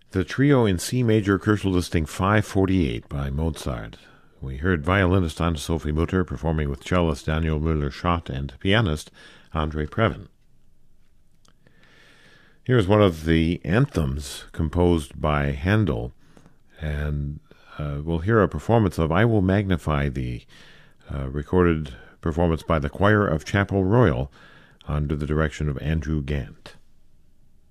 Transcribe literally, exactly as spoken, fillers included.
The trio in C major Kurzgesang five forty-eight by Mozart. We heard violinist Anne-Sophie Mutter performing with cellist Daniel Müller-Schott and pianist Andrei Previn. Here's one of the anthems composed by Handel, and uh, we'll hear a performance of I Will Magnify Thee, uh, recorded performance by the Choir of Chapel Royal under the direction of Andrew Gant.